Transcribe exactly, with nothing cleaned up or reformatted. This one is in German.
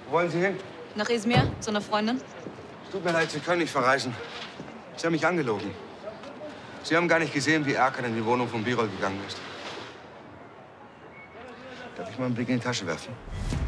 Wo wollen Sie hin? Nach Izmir, zu einer Freundin. Es tut mir leid, Sie können nicht verreisen. Sie haben mich angelogen. Sie haben gar nicht gesehen, wie Erkan in die Wohnung von Birol gegangen ist. Darf ich mal einen Blick in die Tasche werfen?